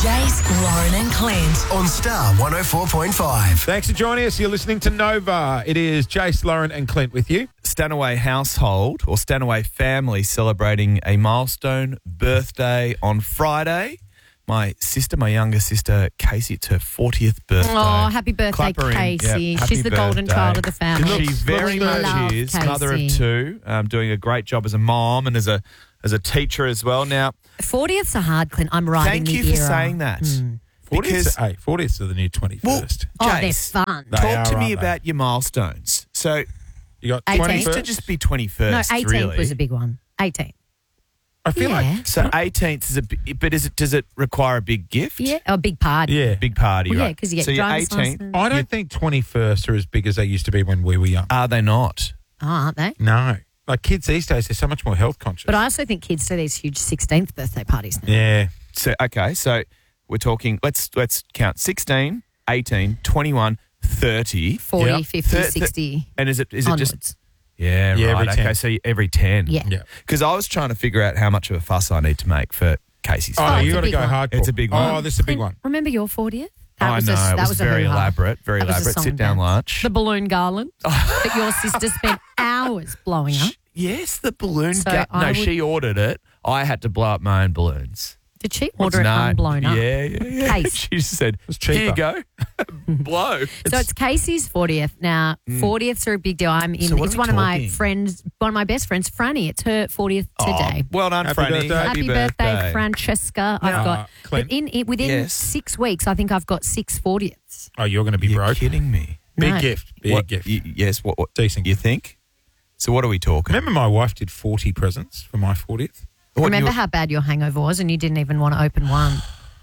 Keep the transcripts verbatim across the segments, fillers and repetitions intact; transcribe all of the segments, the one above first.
Jace, Lauren and Clint. On Star one oh four point five. Thanks for joining us. You're listening to Nova. It is Jace, Lauren and Clint with you. Stanaway household or Stanaway family celebrating a milestone birthday on Friday. My sister, my younger sister, Casey, it's her fortieth birthday. Oh, happy birthday, Clap her in. Casey. Yep, She's happy the golden birthday. child of the family. She very We love much is. Casey. Mother of two, um, doing a great job as a mom and as a as a teacher as well. Now, fortieth's a hard, Clint. I'm riding thank the you for era. saying that. Mm. Because, Hey, fortieths are the new twenty-first. Oh, they're Jace, fun. They talk are, to me aren't they? about your milestones. So, You got eighteenth. it used to twenty-first? just be twenty-first, No, eighteenth really. was a big one. eighteenth. I feel Yeah. like So eighteenth is a bi- but is it does it require a big gift? Yeah, a big party. yeah. Big party, Well, yeah, right? 'cause you get so you're driver's eighteenth. license. I don't think twenty-first are as big as they used to be when we were young. Are they not? Oh, aren't they? No. Like kids these days, they're so much more health conscious. But I also think kids do these huge sixteenth birthday parties now. Yeah. So okay, so we're talking let's let's count sixteen, eighteen, twenty-one, thirty. forty, Yeah. fifty, Thir- thir- sixty And is it is it onwards. just Yeah, Yeah, right. every ten. Okay, so every ten. Yeah. Yeah. Because I was trying to figure out how much of a fuss I need to make for Casey's. Oh, Oh, you it's a got to big go one. hardcore. It's a big one. Oh, this is a big Clint, one. Remember your fortieth? I know, a, it that was, was a very hoo-ha. elaborate, very That was a elaborate. song Sit and down dance. lunch. The balloon garland that your sister spent hours blowing up. Yes, the balloon. So ga- I no, would- she ordered it. I had to blow up my own balloons. Did she order it No, unblown up? Yeah, yeah, yeah. Case. She said, was here you cheaper. go. Blow. So it's Casey's fortieth. Now, fortieths are a big deal. I'm in. Mm. So what It's are we one of my talking? friends, one of my best friends, Franny. It's her fortieth Oh, today. well done, Happy Franny. birthday. Happy birthday, Francesca. I've Now, got, uh, Clint. but in, in within Yes. six weeks, I think I've got six fortieths. Oh, you're going to be You're broke. kidding me. Big No. gift. Big What- gift. y- yes, what, what Decent you gift. think? So what are we talking? Remember my wife did forty presents for my fortieth? What, Remember you- how bad your hangover was, and you didn't even want to open one.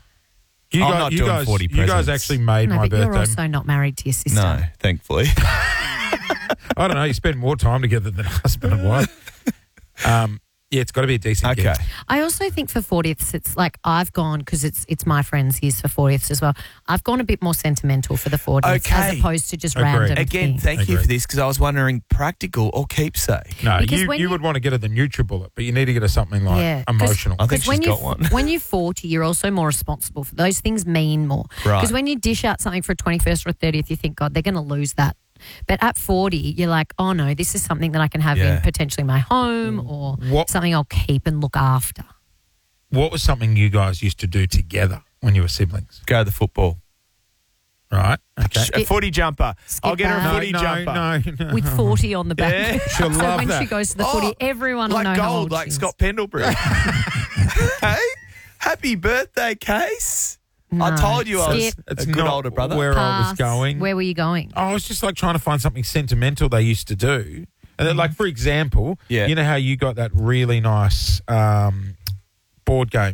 You I'm guys, not you doing guys, forty You guys presents. actually made No, my but you're birthday. also not married to your sister. No, thankfully. I don't know. You spend more time together than husband and wife. Um, yeah, it's got to be a decent Okay. gift. I also think for fortieths, it's like I've gone, because it's it's my friend's years for fortieths as well. I've gone a bit more sentimental for the fortieths as Okay. opposed to just Agreed. random. Again, things. thank you Agreed. for this because I was wondering practical or keepsake. No, Because you, when you you- would want to get her the NutriBullet, but you need to get her something like Yeah, 'cause- emotional. I think Because when she's you got one. when you're forty, you're also more responsible for those things. Mean more Right. because when you dish out something for a twenty-first or a thirtieth, you think, God, they're going to lose that. But at forty, you're like, oh no, this is something that I can have Yeah. in potentially my home or What- something I'll keep and look after. What was something you guys used to do together when you were siblings? Go to the football. Right? Okay. A footy jumper. Skip I'll get her a that. footy no, jumper. no, no. With forty on the back. Yeah. She'll so love when that. she goes to the Oh, footy, everyone will like know how gold, old like she is. Scott Pendlebury. Hey, happy birthday, Case. I No. told you I was Skip. a It's good not older brother. where I was Pass. going. Where were you going? I was just like trying to find something sentimental they used to do. And then, like, for example, Yeah. you know how you got that really nice um, board game,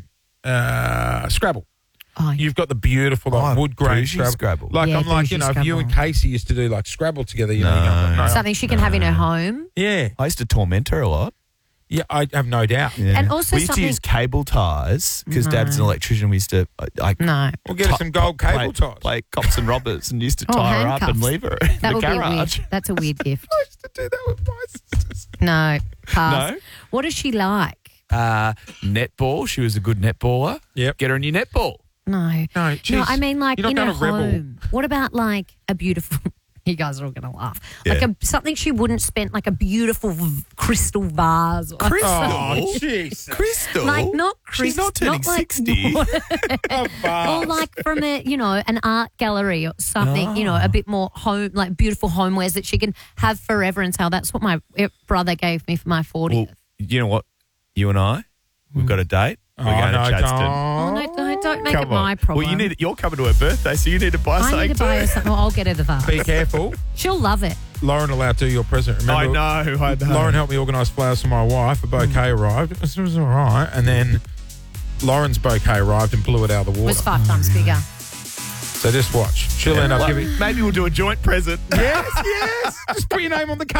uh, Scrabble. Oh, yeah. You've got the beautiful like, Oh, wood grain bougie Scrabble. Scrabble. Like, Yeah, I'm like, you bougie know, if you and Scrabble. Casey used to do like Scrabble together, you know, No. you're going, no, Something she can have in her home. yeah, I used to torment her a lot. yeah, I have no doubt. And also we used something- to use cable ties because Dad's an electrician. We used to uh, like No. We'll get her some gold play, cable ties. play cops and robbers, and used to Oh, tie her up and handcuffs. leave her in That the would be a weird. garage. That's a weird gift. I used to do that with my sisters. No. Pass. No? What is she like? Uh, netball. She was a good netballer. Yep. Get her a new netball. No. No, No, jeez. I mean like You're in not her gonna rebel. home. What about like a beautiful you guys are all going to laugh. Yeah. Like a, something she wouldn't spend, like a beautiful v- crystal vase. Or Crystal? Oh, jeez. Crystal? Like not crystal. She's not turning like, sixty. Or like from a, you know, an art gallery or something, you know, a bit more home, like beautiful homewares that she can have forever and sell. That's what my brother gave me for my fortieth. Well, you know what? You and I, we've got a date. We're Oh, going no, to Chadstone. oh, no, don't, don't make Come it my on. problem. Well, you need. You're coming to her birthday, so you need to buy I something need to buy too. her something. Well, I'll get her the vase. Be careful. She'll love it. Lauren allowed to do your present. Remember, I know. I know. Lauren helped me organise flowers for my wife. A bouquet arrived. It was, it was all right. And then Lauren's bouquet arrived and blew it out of the It water. was five times bigger. So just watch. She'll end up Well, giving... maybe we'll do a joint present. Yes, yes. Just put your name on the card.